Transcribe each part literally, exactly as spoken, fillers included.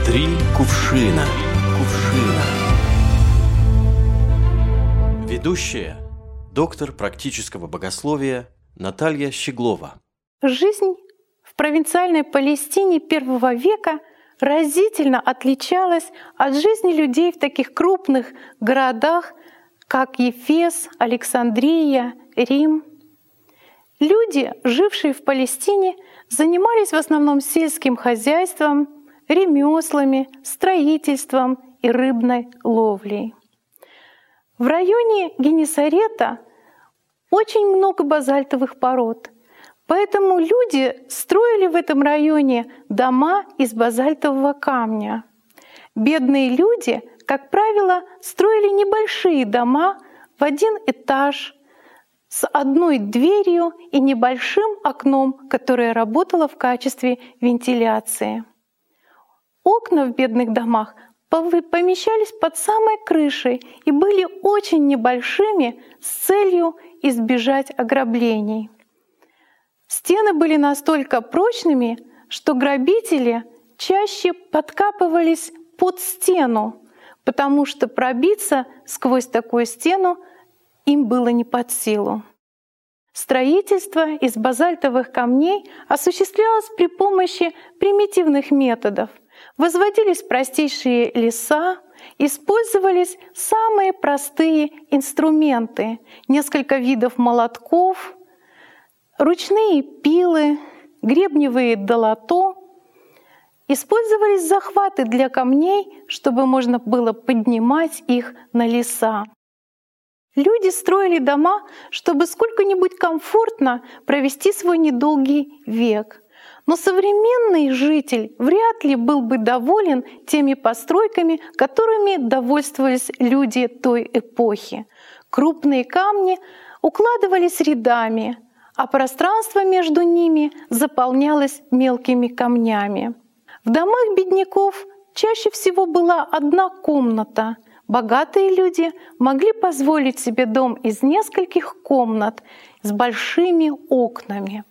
Три кувшина. Кувшина. Ведущая, доктор практического богословия Наталья Щеглова. Жизнь в провинциальной Палестине первого века разительно отличалась от жизни людей в таких крупных городах, как Ефес, Александрия, Рим. Люди, жившие в Палестине, занимались в основном сельским хозяйством, ремеслами, строительством и рыбной ловлей. В районе Генесарета очень много базальтовых пород, поэтому люди строили в этом районе дома из базальтового камня. Бедные люди, как правило, строили небольшие дома в один этаж с одной дверью и небольшим окном, которое работало в качестве вентиляции. Окна в бедных домах помещались под самой крышей и были очень небольшими с целью избежать ограблений. Стены были настолько прочными, что грабители чаще подкапывались под стену, потому что пробиться сквозь такую стену им было не под силу. Строительство из базальтовых камней осуществлялось при помощи примитивных методов. Возводились простейшие леса, использовались самые простые инструменты, несколько видов молотков, ручные пилы, гребневые долото. Использовались захваты для камней, чтобы можно было поднимать их на леса. Люди строили дома, чтобы сколько-нибудь комфортно провести свой недолгий век. Но современный житель вряд ли был бы доволен теми постройками, которыми довольствовались люди той эпохи. Крупные камни укладывались рядами, а пространство между ними заполнялось мелкими камнями. В домах бедняков чаще всего была одна комната. Богатые люди могли позволить себе дом из нескольких комнат с большими окнами.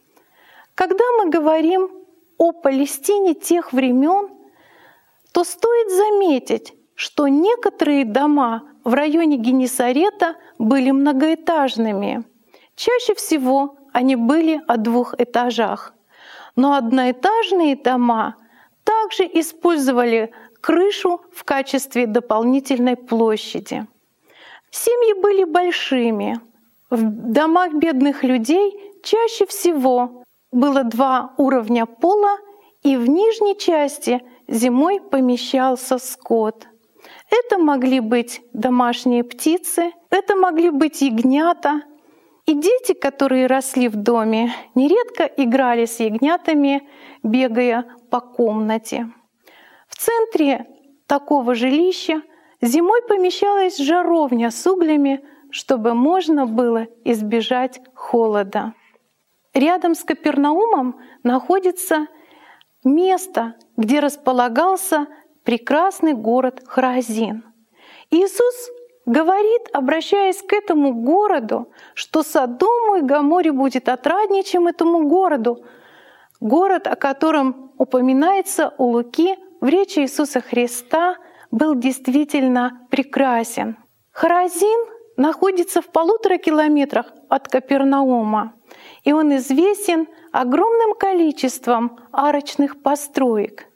Когда мы говорим о Палестине тех времен, то стоит заметить, что некоторые дома в районе Генесарета были многоэтажными. Чаще всего они были о двух этажах. Но одноэтажные дома также использовали крышу в качестве дополнительной площади. Семьи были большими. В домах бедных людей чаще всего было два уровня пола, и в нижней части зимой помещался скот. Это могли быть домашние птицы, это могли быть ягнята. И дети, которые росли в доме, нередко играли с ягнятами, бегая по комнате. В центре такого жилища зимой помещалась жаровня с углями, чтобы можно было избежать холода. Рядом с Капернаумом находится место, где располагался прекрасный город Хоразин. Иисус говорит, обращаясь к этому городу, что Содому и Гоморе будет отраднее, чем этому городу. Город, о котором упоминается у Луки в речи Иисуса Христа, был действительно прекрасен. Хоразин находится в полутора километрах от Капернаума, и он известен огромным количеством арочных построек.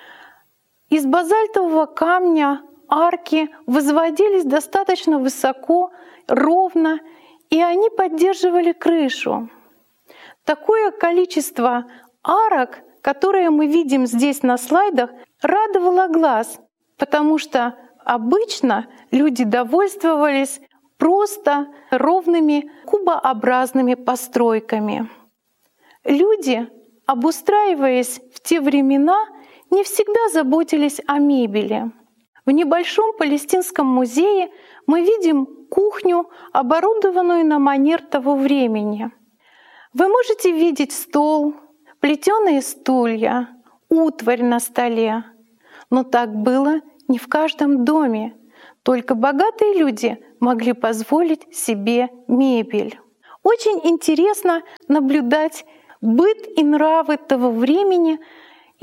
Из базальтового камня арки возводились достаточно высоко, ровно, и они поддерживали крышу. Такое количество арок, которые мы видим здесь на слайдах, радовало глаз, потому что обычно люди довольствовались просто ровными кубообразными постройками. Люди, обустраиваясь в те времена, не всегда заботились о мебели. В небольшом палестинском музее мы видим кухню, оборудованную на манер того времени. Вы можете видеть стол, плетеные стулья, утварь на столе. Но так было не в каждом доме. Только богатые люди могли позволить себе мебель. Очень интересно наблюдать быт и нравы того времени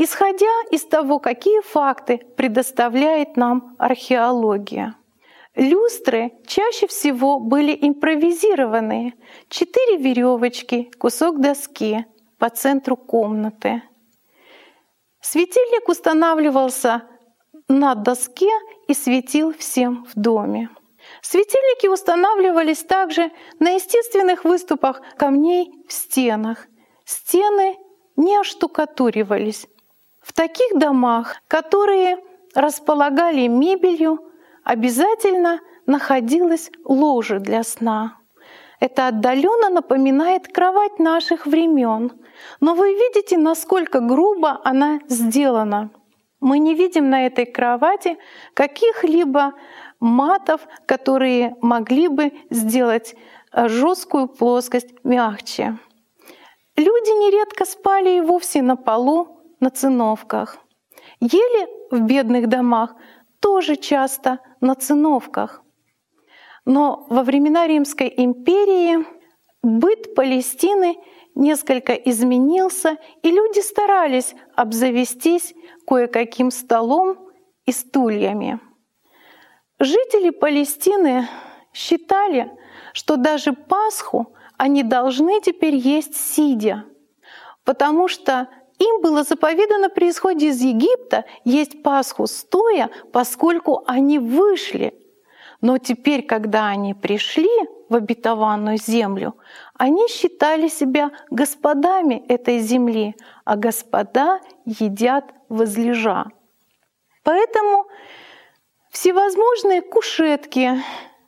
исходя из того, какие факты предоставляет нам археология. Люстры чаще всего были импровизированные. Четыре веревочки, кусок доски по центру комнаты. Светильник устанавливался на доске и светил всем в доме. Светильники устанавливались также на естественных выступах камней в стенах. Стены не оштукатуривались. В таких домах, которые располагали мебелью, обязательно находилось ложе для сна. Это отдаленно напоминает кровать наших времен, но вы видите, насколько грубо она сделана. Мы не видим на этой кровати каких-либо матов, которые могли бы сделать жесткую плоскость мягче. Люди нередко спали и вовсе на полу, на циновках. Ели в бедных домах тоже часто на циновках. Но во времена Римской империи быт Палестины несколько изменился, и люди старались обзавестись кое-каким столом и стульями. Жители Палестины считали, что даже Пасху они должны теперь есть сидя, потому что им было заповедано при исходе из Египта есть Пасху стоя, поскольку они вышли. Но теперь, когда они пришли в обетованную землю, они считали себя господами этой земли, а господа едят возлежа. Поэтому всевозможные кушетки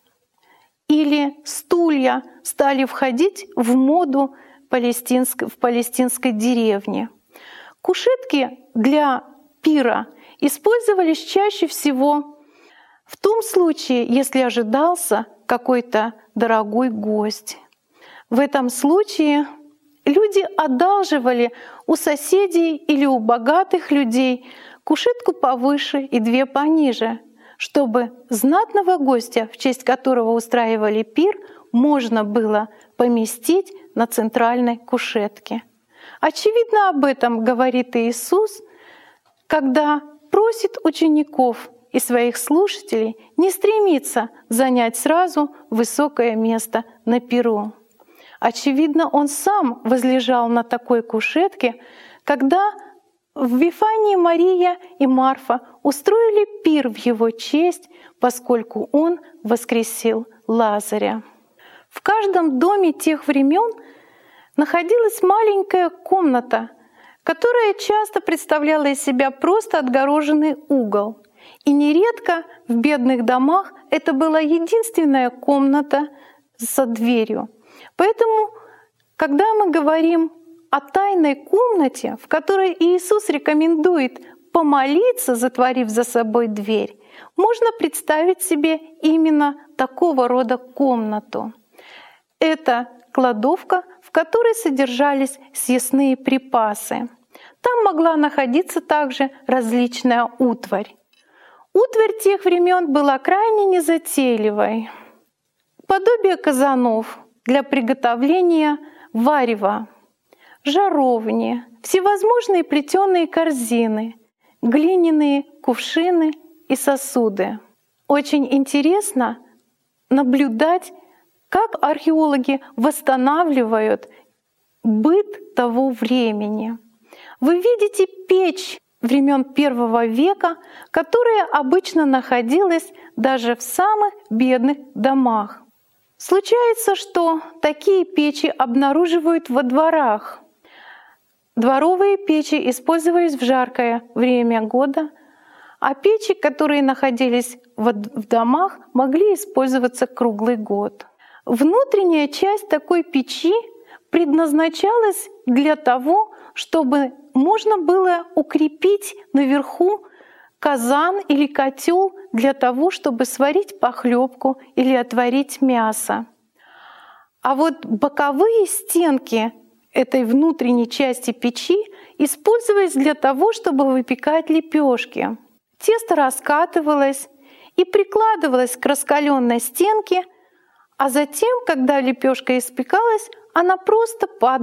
или стулья стали входить в моду палестинской, в палестинской деревне. Кушетки для пира использовались чаще всего в том случае, если ожидался какой-то дорогой гость. В этом случае люди одалживали у соседей или у богатых людей кушетку повыше и две пониже, чтобы знатного гостя, в честь которого устраивали пир, можно было поместить на центральной кушетке. Очевидно, об этом говорит Иисус, когда просит учеников и своих слушателей не стремиться занять сразу высокое место на пиру. Очевидно, Он сам возлежал на такой кушетке, когда в Вифании Мария и Марфа устроили пир в Его честь, поскольку Он воскресил Лазаря. В каждом доме тех времен находилась маленькая комната, которая часто представляла из себя просто отгороженный угол. И нередко в бедных домах это была единственная комната со дверью. Поэтому, когда мы говорим о тайной комнате, в которой Иисус рекомендует помолиться, затворив за собой дверь, можно представить себе именно такого рода комнату. Это кладовка, в которой содержались съестные припасы. Там могла находиться также различная утварь. Утварь тех времен была крайне незатейливой. Подобие казанов для приготовления варева, жаровни, всевозможные плетеные корзины, глиняные кувшины и сосуды. Очень интересно наблюдать, как археологи восстанавливают быт того времени. Вы видите печь времен первого века, которая обычно находилась даже в самых бедных домах. Случается, что такие печи обнаруживают во дворах. Дворовые печи использовались в жаркое время года, а печи, которые находились в домах, могли использоваться круглый год. Внутренняя часть такой печи предназначалась для того, чтобы можно было укрепить наверху казан или котел для того, чтобы сварить похлебку или отварить мясо. А вот боковые стенки этой внутренней части печи использовались для того, чтобы выпекать лепешки. Тесто раскатывалось и прикладывалось к раскаленной стенке, а затем, когда лепешка испекалась, она просто падала